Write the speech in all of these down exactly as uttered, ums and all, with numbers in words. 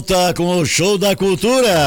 Tá com o Show da Cultura.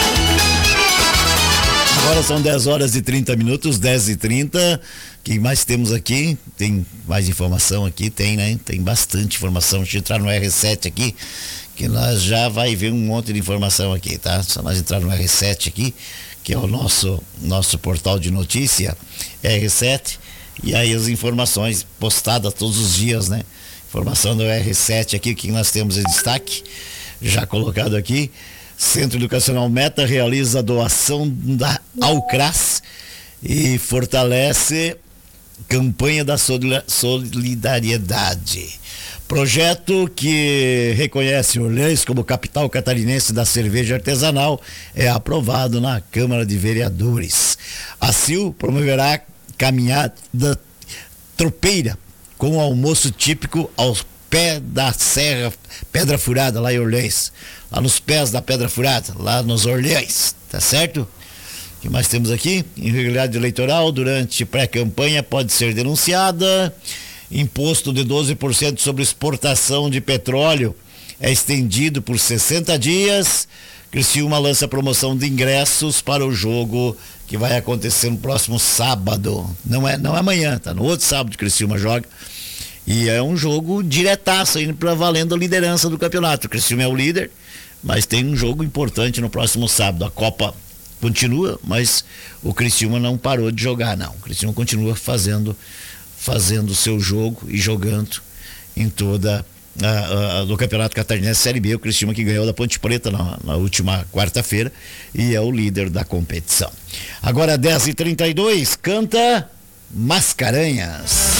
Agora são dez horas e trinta minutos, dez e trinta. O que mais temos aqui? Tem mais informação aqui? Tem, né? Tem bastante informação. Deixa eu entrar no R sete aqui, que nós já vai ver um monte de informação aqui, tá? Só nós entrar no R sete aqui, que é o nosso, nosso portal de notícia, R sete, e aí as informações postadas todos os dias, né? Informação do R sete aqui, o que nós temos em destaque, já colocado aqui. Centro Educacional Meta realiza a doação da Alcras e fortalece campanha da solidariedade. Projeto que reconhece Orleans como capital catarinense da cerveja artesanal é aprovado na Câmara de Vereadores. A C I L promoverá caminhada tropeira com almoço típico aos pés da Serra Pedra Furada, lá em Orleans. Lá nos pés da Pedra Furada, lá nos Orleans, tá certo? O que mais temos aqui? Irregularidade eleitoral durante pré-campanha pode ser denunciada. Imposto de doze por cento sobre exportação de petróleo é estendido por sessenta dias. Criciúma lança promoção de ingressos para o jogo que vai acontecer no próximo sábado. Não é, não é amanhã, tá? No outro sábado Criciúma joga. E é um jogo diretaço indo para valendo a liderança do campeonato. O Criciúma é o líder, mas tem um jogo importante no próximo sábado. A Copa continua, mas o Criciúma não parou de jogar, não. O Criciúma continua fazendo fazendo o seu jogo e jogando em toda a, a, do Campeonato Catarinense Série B. O Criciúma que ganhou da Ponte Preta na, na última quarta-feira e é o líder da competição. Agora dez e trinta e dois, canta Mascarenhas.